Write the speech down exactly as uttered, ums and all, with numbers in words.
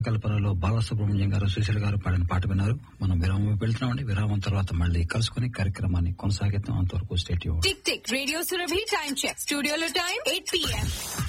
కల్పనలో బాలసుబ్రహ్మణ్యం గారు, సుశీల్ గారు పాడిన పాట విన్నారు. మనం విరామం వెళ్తున్నామండి. విరామం తర్వాత మళ్ళీ కలుసుకుని కార్యక్రమాన్ని కొనసాగిద్దాం. అంతవరకు state tick tick radio Surabhi time check. స్టూడియోలో టైం ఎయిట్ పిఎం.